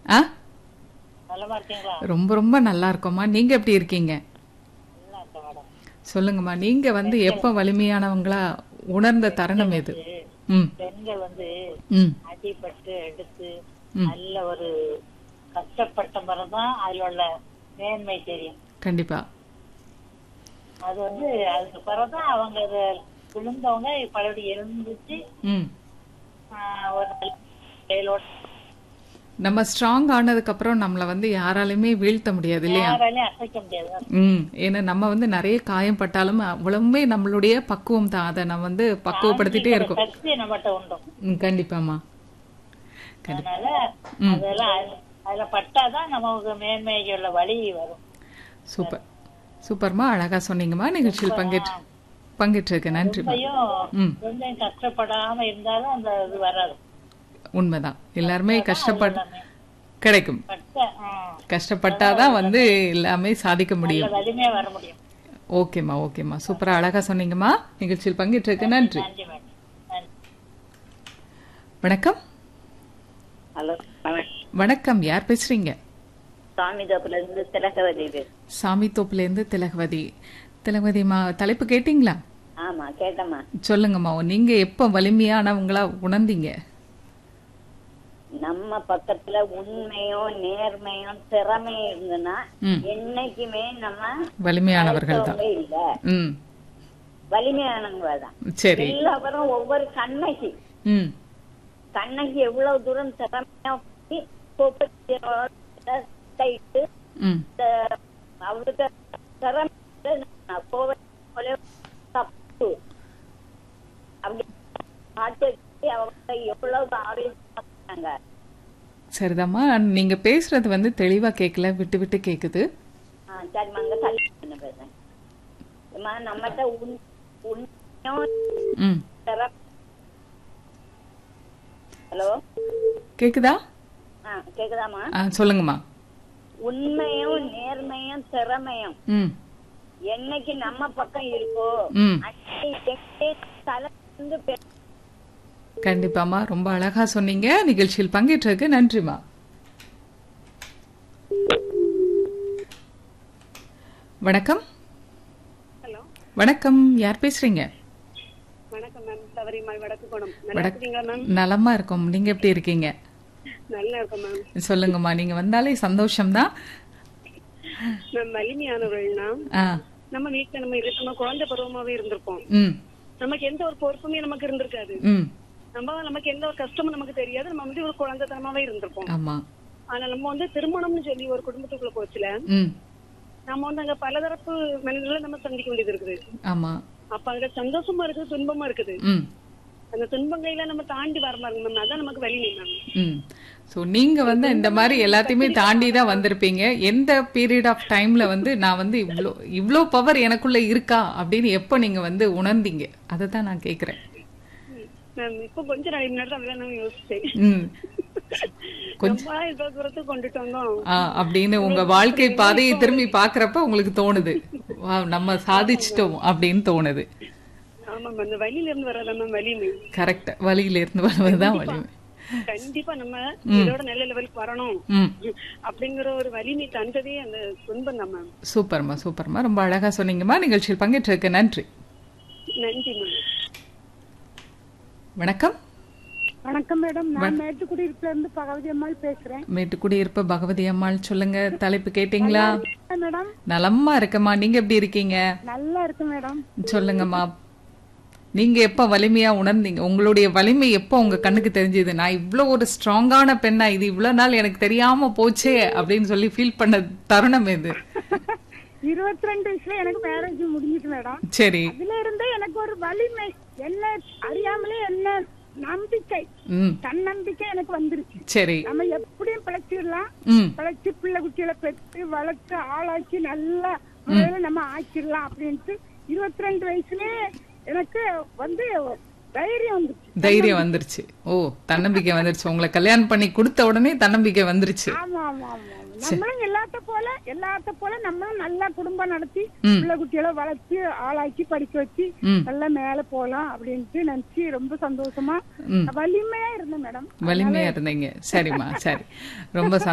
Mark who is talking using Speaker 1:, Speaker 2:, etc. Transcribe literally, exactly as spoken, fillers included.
Speaker 1: ஆ
Speaker 2: நலமா இருக்கீங்களா?
Speaker 1: ரொம்ப ரொம்ப நல்லா இருக்கோம்மா. நீங்க எப்படி இருக்கீங்க?
Speaker 2: நல்லா இருக்கேன் மேடம்.
Speaker 1: சொல்லுங்கம்மா, நீங்க வந்து
Speaker 2: பெண்கள்
Speaker 1: எப்ப வலிமையானவங்களா உணர்ந்த
Speaker 2: பெண்கள்
Speaker 1: தருணம் எது?
Speaker 2: வந்து
Speaker 1: ம்
Speaker 2: பெண்கள் வந்து
Speaker 1: ம்
Speaker 2: அடிபட்டு எடுத்து
Speaker 1: ம்
Speaker 2: நல்ல ஒரு கஷ்டப்பட்ட பிறகுதான் அதுல உள்ள மேன்மை தெரியும்.
Speaker 1: கண்டிப்பா.
Speaker 2: அது வந்து அதுக்கு பிறகுதான் அவங்க அதை விழுந்தவங்க பழைய எழுந்துச்சு
Speaker 1: ம்
Speaker 2: ஆஹ், ஒரு நல்ல செயலோட
Speaker 1: நம்ம ஸ்ட்ராங் ஆனதுக்கு அப்புறம் நம்மள வந்து யாராலையுமே வீழ்த்த முடியாது இல்லையா?
Speaker 2: யாராலையும் அசைக்க முடியாது.
Speaker 1: ம் ஏன்னா நம்ம வந்து நிறைய காயம் பட்டாலும் அவ்வளவுமே நம்மளுடைய பக்குவம் தான். அதை நம்ம வந்து பக்குவப்படுத்திட்டே
Speaker 2: தாங்கிக்கிற
Speaker 1: இருக்கோம்.
Speaker 2: சக்தி நம்மகிட்ட உண்டு.
Speaker 1: ம், கண்டிப்பாம்மா. கண்டிப்பா.
Speaker 2: அதனால
Speaker 1: ம்
Speaker 2: அதெல்லாம் அது- அதுல பட்டாதான் நமக்கு மேன்மைக்குள்ள வழி வரும்.
Speaker 1: சூப்பர் சூப்பர்மா, அழகா சொன்னீங்கம்மா. நிகழ்ச்சியில் பங்கேற்று பங்கேற்றிருக்க நன்றிம்மா.
Speaker 2: ரொம்பயும்
Speaker 1: ம்
Speaker 2: கொஞ்சம் கஷ்டப்படாம இருந்தாலும் அந்த இது வராது.
Speaker 1: உண்மைதான். எல்லாருமே
Speaker 2: அதான்
Speaker 1: கஷ்டப்பட்டு
Speaker 2: எல்லாமே.
Speaker 1: கிடைக்கும்.
Speaker 2: பட்ட, ஆ,
Speaker 1: கஷ்டப்பட்டாதான் வந்து எல்லாமே சாதிக்க
Speaker 2: நல்ல
Speaker 1: முடியும்.
Speaker 2: வலிமையா வர முடியும்.
Speaker 1: ஓகேம்மா ஓகேம்மா, சூப்பரா அழகா சொன்னீங்கம்மா. நிகழ்ச்சியில் பங்கேற்றிருக்க நன்றி.
Speaker 2: நன்றி மேடம். நன்றி.
Speaker 1: வணக்கம்.
Speaker 3: ஹலோ
Speaker 1: வணக்கம், யார் பேசுறீங்க?
Speaker 3: சாமி தோப்புல இருந்து திலகவதி பேசு.
Speaker 1: சாமி தோப்புல இருந்து திலகவதி. திலகவதிமா, தலைப்பு கேட்டீங்களா?
Speaker 3: ஆமா கேட்டம்மா.
Speaker 1: சொல்லுங்கம்மா, நீங்க எப்ப வலிமையானவங்களா உணர்ந்தீங்க?
Speaker 3: நம்ம பக்கத்துல உண்மையும் நேர்மையும் திறமையும் இருந்ததுன்னா
Speaker 1: ம்
Speaker 3: என்னைக்குமே நம்ம
Speaker 1: வலிமையானவர்கள் தான்.
Speaker 3: அடுத்தவங்க இல்ல,
Speaker 1: ம்
Speaker 3: வலிமையானவங்க தான்.
Speaker 1: சரி.
Speaker 3: எல்லாரும் ஒவ்வொரு கண்ணகி
Speaker 1: ம்
Speaker 3: கண்ணகி எவ்வளவு தூரம் திறமையா போய் கோபத்தோட கைட்டு
Speaker 1: ம்
Speaker 3: இந்த- அவளுக்கு திறமை கோபத்தோட தப்பு அப்படி ஆட்டு அவங்க எவ்வளவு ஆரோக்கியமாங்க.
Speaker 1: சரிதாம்மா. நீங்க பேசுறது வந்து தெளிவா கேட்கல, விட்டு விட்டு கேக்குது.
Speaker 3: ஆ, சரிம்மா, அங்க தள்ளி நின்னு பேசுறேன். அம்மா, நம்மகிட்ட உண்- உண்மையும்
Speaker 1: ம்
Speaker 3: திற- ஹலோ
Speaker 1: கேக்குதா?
Speaker 3: ஆ கேக்குதாம்மா?
Speaker 1: ஆ சொல்லுங்கம்மா.
Speaker 3: உண்மையும் நேர்மையும் திறமையும்
Speaker 1: ம்
Speaker 3: என்னைக்கு நம்ம பக்கம் இருக்கோ
Speaker 1: ம்
Speaker 3: அன்னைக்கு எங்கே தலை இருந்து பே-
Speaker 1: கண்டிப்பாம்மா, ரொம்ப அழகா சொன்னீங்க. நிகழ்ச்சியில் பங்கேற்றதுக்கு நன்றிம்மா. வணக்கம்.
Speaker 4: ஹலோ
Speaker 1: வணக்கம், யார் பேசுறீங்க?
Speaker 4: வணக்கம் மேம். சவரிமாள் வடக்கு கோணம். நல்லா
Speaker 1: வடக்கு-
Speaker 4: இருக்கீங்களா மேம்?
Speaker 1: நலமா இருக்கோம். நீங்க எப்படி இருக்கீங்க?
Speaker 4: நல்லா இருக்கோம் மேம்.
Speaker 1: சொல்லுங்கம்மா, நீங்க வந்தாலே சந்தோஷம்தான்.
Speaker 4: மேம், வலிமையானவர்கள்னா
Speaker 1: ஆ
Speaker 4: நம்ம வீட்டுல நம்ம இருக்கு நம்ம குழந்தை பருவமாவே இருந்திருப்போம்.
Speaker 1: ம்
Speaker 4: நமக்கு எந்த ஒரு பொறுப்புமே நமக்கு இருந்திருக்காது.
Speaker 1: ம்
Speaker 4: நம்ம நமக்கு எந்த ஒரு கஷ்டமும் நமக்கு தெரியாது. நம்ம வந்து ஒரு குழந்தைத்தனமாவே இருந்திருப்போம்.
Speaker 1: ஆமா.
Speaker 4: ஆனா நம்ம வந்து திருமணம்னு சொல்லி ஒரு குடும்பத்துக்குள்ள போச்சுல
Speaker 1: ம்
Speaker 4: நம்ம வந்து அங்க பலதரப்பு மனிதர்களை நம்ம சந்திக்க வேண்டியது இருக்குது.
Speaker 1: ஆமா.
Speaker 4: அப்ப அங்க சந்தோஷமா இருக்குது, துன்பமா இருக்குது.
Speaker 1: ம்
Speaker 4: அந்த துன்பங்களை நம்ம தாண்டி வர மாதிரி மேம், அதான் நமக்கு வலிமை மேம்.
Speaker 1: ம் ஸோ நீங்க வந்து இந்த மாதிரி எல்லாத்தையுமே தாண்டி தான் வந்திருப்பீங்க. எந்த பீரியட் ஆஃப் டைம்ல வந்து நான் வந்து இவ்ளோ இவ்ளோ பவர் எனக்குள்ள இருக்கா அப்படின்னு எப்போ நீங்க வந்து உணர்ந்தீங்க? அதை தான் நான் கேக்குறேன்.
Speaker 4: மேம், இப்ப கொஞ்ச நாள் முன்னாடி தான் அதெல்லாம் நான் யோசிச்சேன்.
Speaker 1: ம் கொஞ்சம்
Speaker 4: ரொம்ப இவ்வளவு தூரத்துக்கு கொண்டுட்டு வந்தோம்.
Speaker 1: ஆ, அப்படின்னு உங்க வாழ்க்கை பாதையை திரும்பி பாக்குறப்ப உங்களுக்கு தோணுது, வா, நம்ம சாதிச்சிட்டோம் அப்படின்னு தோணுது.
Speaker 4: ஆமா மேம், அந்த வழியில இருந்து வரல மேம் வலிமை.
Speaker 1: கரெக்ட், வழியில இருந்து வருவதுதான் வலிமை.
Speaker 4: கண்டிப்பா நம்ம இதோட நல்ல லெவலுக்கு வரணும்
Speaker 1: ம்
Speaker 4: அப்படிங்கிற ஒரு வலிமை தந்ததே அந்த துன்பம் தான் மேம்.
Speaker 1: சூப்பர்மா சூப்பர்மா, ரொம்ப அழகா சொன்னீங்கம்மா. நிகழ்ச்சியில் பங்கேற்றிருக்க நன்றி.
Speaker 4: நன்றி மேம்.
Speaker 1: வணக்கம்.
Speaker 5: வணக்கம் மேடம், நான் மேட்டுக்குடியிருப்புல இருந்து பகவதி அம்மாள் பேசுறேன்.
Speaker 1: மேட்டுக்குடியிருப்பு பகவதி அம்மாள், சொல்லுங்க. தலைப்பு கேட்டீங்களா?
Speaker 5: மேடம்
Speaker 1: நலமா இருக்கம்மா. நீங்க எப்படி இருக்கீங்க?
Speaker 5: நல்லா இருக்கு மேடம்.
Speaker 1: சொல்லுங்கம்மா, நீங்க எப்ப வலிமையா உணர்ந்தீங்க? உங்களுடைய வலிமை எப்போ உங்க கண்ணுக்கு தெரிஞ்சது? நான் இவ்வளவு ஒரு ஸ்ட்ராங்கான பெண்ணா, இது இவ்வளவு நாள் எனக்கு தெரியாம போச்சே அப்படின்னு சொல்லி ஃபீல் பண்ண தருணம் எது?
Speaker 5: இருபத்தி ரெண்டு வயசுல எனக்கு மேரேஜ் முடிஞ்சிட்டு மேடம்.
Speaker 1: சரி.
Speaker 5: அதுல இருந்து எனக்கு ஒரு வலிமை, என்ன அறியாமலே என்ன நம்பிக்கை,
Speaker 1: ம்
Speaker 5: தன்னம்பிக்கை எனக்கு வந்துருச்சு.
Speaker 1: சரி.
Speaker 5: நம்ம எப்படியும் பிழைச்சிடலாம்,
Speaker 1: ம்
Speaker 5: பிழைச்சி பிள்ளை குட்டிகளை பெற்று வளர்த்து ஆளாக்கி நல்ல முறையில நம்ம ஆக்கிடலாம் அப்படின்ட்டு இருபத்தி ரெண்டு வயசுலயே எனக்கு வந்து தைரியம் வந்துருச்சு.
Speaker 1: தைரியம் வந்துருச்சு. ஓ, தன்னம்பிக்கை வந்துருச்சு. உங்களை கல்யாணம் பண்ணி கொடுத்த உடனே தன்னம்பிக்கை வந்துருச்சு.
Speaker 5: ஆமா ஆமா ஆமா. நம்மளும் எல்லாத்த போல எல்லாத்த போல நம்மளும் நல்லா குடும்பம் நடத்தி
Speaker 1: ம்.
Speaker 5: பிள்ளை குட்டிகளை வளர்த்து ஆளாக்கி படிக்க வச்சு
Speaker 1: ம்
Speaker 5: நல்லா மேல போலாம் அப்படின்ட்டு நினைச்சு ரொம்ப சந்தோஷமா
Speaker 1: ம்
Speaker 5: வலிமையா இருந்தேன் மேடம்.
Speaker 1: வலிமையா இருந்தீங்க. சரிம்மா, சரி. ரொம்ப